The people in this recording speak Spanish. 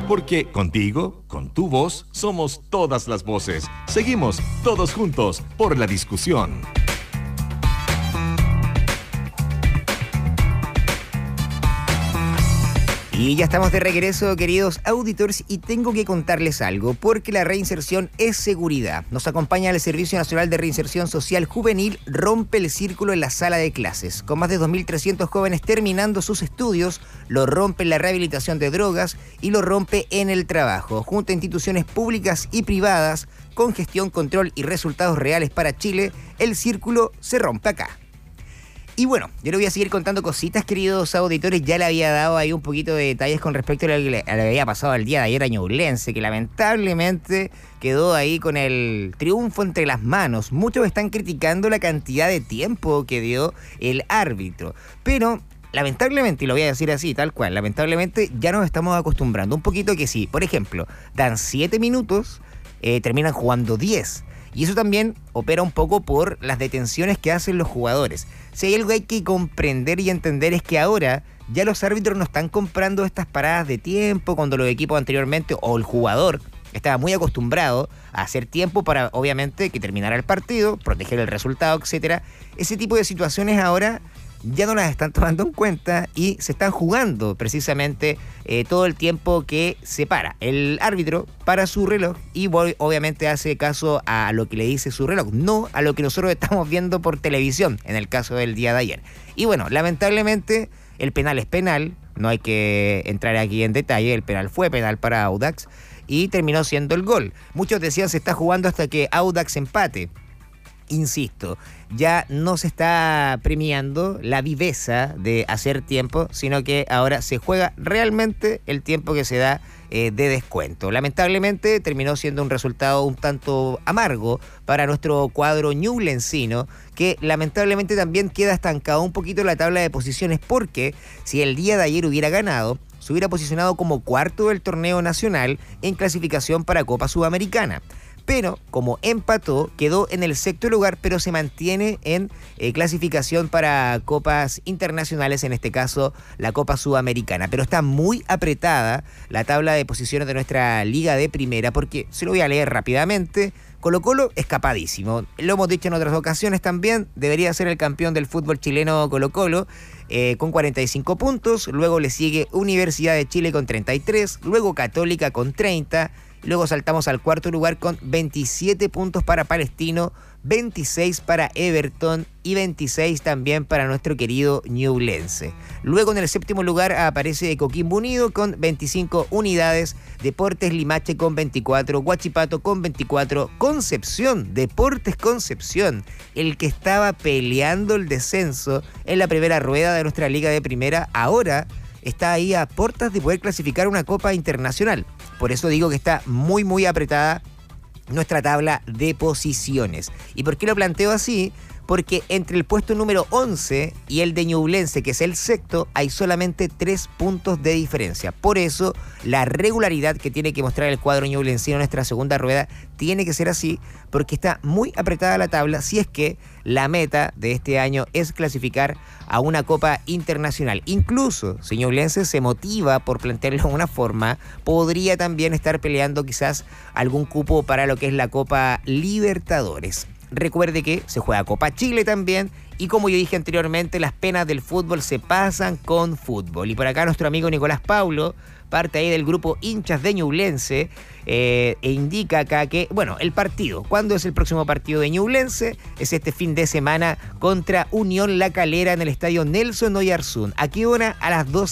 Porque contigo, con tu voz, somos todas las voces. Seguimos todos juntos por la discusión. Y ya estamos de regreso, queridos auditores, y tengo que contarles algo, porque la reinserción es seguridad. Nos acompaña el Servicio Nacional de Reinserción Social Juvenil, rompe el círculo en la sala de clases. Con más de 2.300 jóvenes terminando sus estudios, lo rompe en la rehabilitación de drogas y lo rompe en el trabajo. Junto a instituciones públicas y privadas, con gestión, control y resultados reales para Chile, el círculo se rompe acá. Y bueno, yo le voy a seguir contando cositas, queridos auditores. Ya le había dado ahí un poquito de detalles con respecto a lo que le había pasado el día de ayer a Ñublense, que lamentablemente quedó ahí con el triunfo entre las manos. Muchos están criticando la cantidad de tiempo que dio el árbitro, pero lamentablemente, y lo voy a decir así, tal cual, lamentablemente ya nos estamos acostumbrando un poquito que sí. Por ejemplo, dan 7 minutos, terminan jugando 10. Y eso también opera un poco por las detenciones que hacen los jugadores. Si hay algo que hay que comprender y entender es que ahora ya los árbitros no están comprando estas paradas de tiempo cuando los equipos anteriormente o el jugador estaba muy acostumbrado a hacer tiempo para, obviamente, que terminara el partido, proteger el resultado, etcétera. Ese tipo de situaciones ahora ya no las están tomando en cuenta y se están jugando precisamente todo el tiempo que separa. El árbitro para su reloj y obviamente hace caso a lo que le dice su reloj, no a lo que nosotros estamos viendo por televisión en el caso del día de ayer. Y bueno, lamentablemente el penal es penal, no hay que entrar aquí en detalle, el penal fue penal para Audax y terminó siendo el gol. Muchos decían se está jugando hasta que Audax empate. Insisto, ya no se está premiando la viveza de hacer tiempo, sino que ahora se juega realmente el tiempo que se da de descuento. Lamentablemente terminó siendo un resultado un tanto amargo para nuestro cuadro ñublencino, que lamentablemente también queda estancado un poquito en la tabla de posiciones, porque si el día de ayer hubiera ganado, se hubiera posicionado como cuarto del torneo nacional en clasificación para Copa Sudamericana. Pero como empató, quedó en el sexto lugar, pero se mantiene en clasificación para copas internacionales, en este caso la Copa Sudamericana. Pero está muy apretada la tabla de posiciones de nuestra Liga de Primera, porque se lo voy a leer rápidamente. Colo-Colo escapadísimo, lo hemos dicho en otras ocasiones también, debería ser el campeón del fútbol chileno Colo-Colo, con 45 puntos, luego le sigue Universidad de Chile con 33, luego Católica con 30, luego saltamos al cuarto lugar con 27 puntos para Palestino, 26 para Everton y 26 también para nuestro querido Ñublense. Luego en el séptimo lugar aparece Coquimbo Unido con 25 unidades, Deportes Limache con 24, Huachipato con 24, Concepción, Deportes Concepción, el que estaba peleando el descenso en la primera rueda de nuestra Liga de Primera, ahora está ahí a puertas de poder clasificar una Copa Internacional. Por eso digo que está muy, muy apretada nuestra tabla de posiciones. ¿Y por qué lo planteo así? Porque entre el puesto número 11 y el de Ñublense, que es el sexto, hay solamente 3 puntos de diferencia. Por eso, la regularidad que tiene que mostrar el cuadro ñublencino en nuestra segunda rueda tiene que ser así, porque está muy apretada la tabla, si es que la meta de este año es clasificar a una Copa Internacional. Incluso, si Ñublense se motiva por plantearlo de una forma, podría también estar peleando quizás algún cupo para lo que es la Copa Libertadores. Recuerde que se juega Copa Chile también y, como yo dije anteriormente, las penas del fútbol se pasan con fútbol. Y por acá nuestro amigo Nicolás Paulo, parte ahí del grupo hinchas de Ñublense, e indica acá que, bueno, el partido, ¿cuándo es el próximo partido de Ñublense? Es este fin de semana contra Unión La Calera en el estadio Nelson Oyarzún. ¿A qué hora? A las 12